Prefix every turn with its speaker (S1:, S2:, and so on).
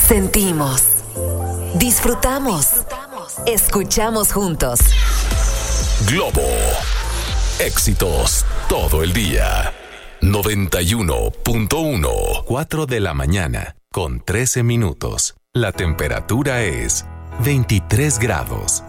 S1: Sentimos, disfrutamos, escuchamos juntos.
S2: Globo. Éxitos todo el día. 91.1.
S3: 4 de la mañana, con 13 minutos. La temperatura es 23 grados.